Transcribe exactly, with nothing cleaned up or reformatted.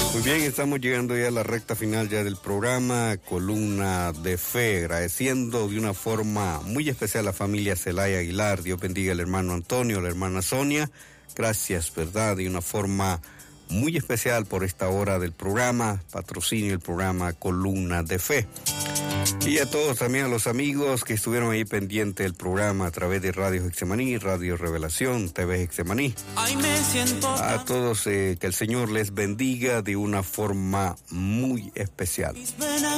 Muy bien, estamos llegando ya a la recta final ya del programa Columna de Fe, agradeciendo de una forma muy especial a la familia Celaya Aguilar. Dios bendiga al hermano Antonio, la hermana Sonia. Gracias, ¿verdad? De una forma muy especial por esta hora del programa, patrocinio el programa Columna de Fe. Y a todos también, a los amigos que estuvieron ahí pendientes del programa a través de Radio Getsemaní, Radio Revelación, T V Getsemaní. A todos, eh, que el Señor les bendiga de una forma muy especial.